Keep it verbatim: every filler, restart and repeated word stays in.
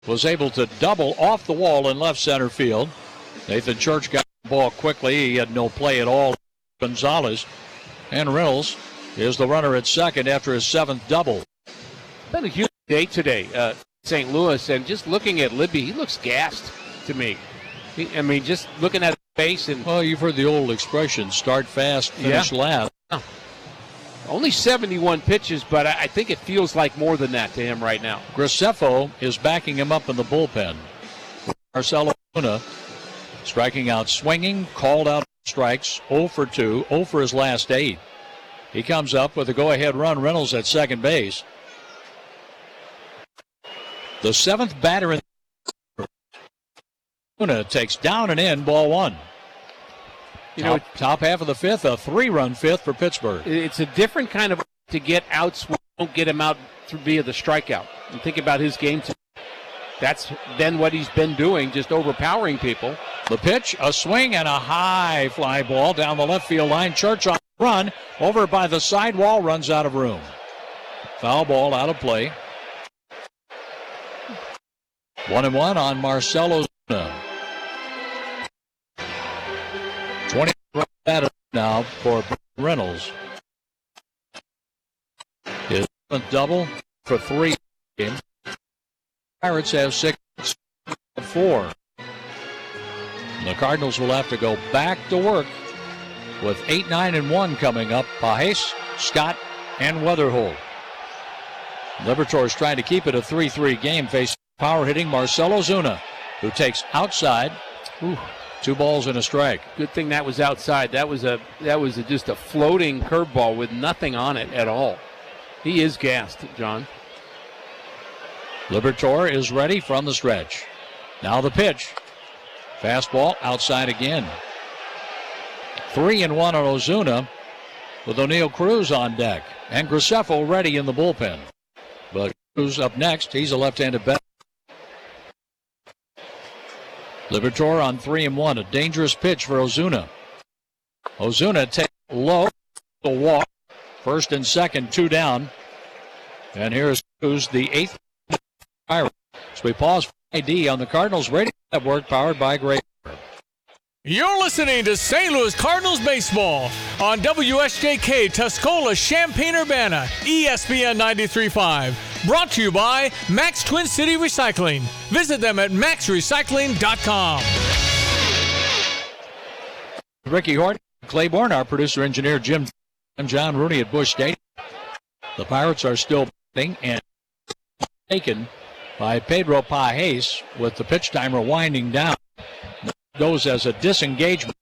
was able to double off the wall in left center field. Nathan Church got the ball quickly. He had no play at all. Gonzalez. And Reynolds is the runner at second after his seventh double. Been a huge day today, uh, Saint Louis, and just looking at Libby, he looks gassed to me. He, I mean, just looking at his face and. Well, you've heard the old expression: start fast, finish yeah. last. Oh. Only seventy-one pitches, but I, I think it feels like more than that to him right now. Graceffo is backing him up in the bullpen. Marcell Ozuna striking out, swinging, called out strikes, oh for two, oh for his last eight. He comes up with a go-ahead run. Reynolds at second base. The seventh batter in the Ozuna takes down and in, ball one. You top, know, top half of the fifth, a three-run fifth for Pittsburgh. It's a different kind of to get outs. Don't get him out through via the strikeout. And think about his game. That's been what he's been doing, just overpowering people. The pitch, a swing, and a high fly ball down the left field line. Church on the run, over by the sidewall, runs out of room. Foul ball out of play. One and one on Marcell Ozuna. twenty batter now for Reynolds. His seventh double for three games. Pirates have six four. The Cardinals will have to go back to work with eight, nine, and one coming up. Pages, Scott, and Weatherhold. Liberatore's trying to keep it a three three game, facing power hitting Marcell Ozuna, who takes outside. Ooh. Two balls and a strike. Good thing that was outside. That was a that was a, just a floating curveball with nothing on it at all. He is gassed, John. Liberatore is ready from the stretch. Now the pitch. Fastball outside again. Three and one on Ozuna with O'Neill Cruz on deck. And Graceffo ready in the bullpen. But Cruz up next. He's a left-handed batter. Liberatore on three and one. A dangerous pitch for Ozuna. Ozuna takes low. The walk. First and second, two down. And here's Cruz, the eighth. So we pause for I D on the Cardinals Radio Network, powered by Great. You're listening to Saint Louis Cardinals baseball on W S J K Tuscola, Champaign-Urbana, E S P N ninety-three point five. Brought to you by Max Twin City Recycling. Visit them at max recycling dot com. Ricky Horton, Claiborne, our producer engineer Jim, and John Rooney at Busch Stadium. The Pirates are still batting and taken by Pedro Pages with the pitch timer winding down. Goes as a disengagement